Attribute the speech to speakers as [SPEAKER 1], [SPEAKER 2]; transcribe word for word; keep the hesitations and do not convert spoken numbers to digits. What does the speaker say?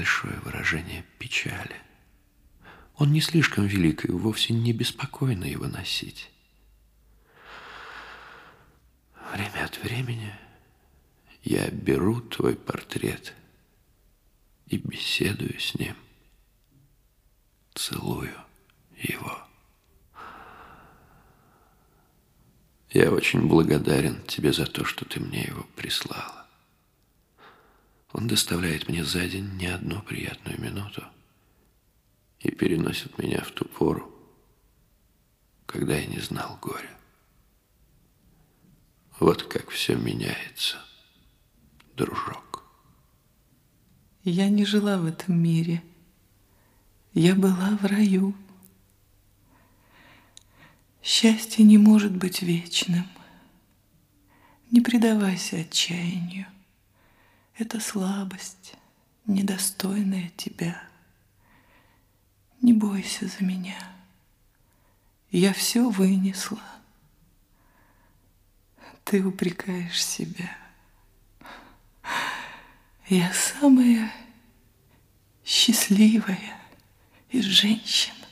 [SPEAKER 1] небольшое выражение печали. Он не слишком велик, и вовсе не беспокойно его носить. Время от времени я беру твой портрет и беседую с ним, целую его. Я очень благодарен тебе за то, что ты мне его прислала. Он доставляет мне за день не одну приятную минуту и переносит меня в ту пору, когда я не знал горя. Вот как все меняется, дружок.
[SPEAKER 2] Я не жила в этом мире. Я была в раю. Счастье не может быть вечным. Не предавайся отчаянию. Это слабость, недостойная тебя. Не бойся за меня. Я все вынесла. Ты упрекаешь себя. Я самая счастливая из женщин.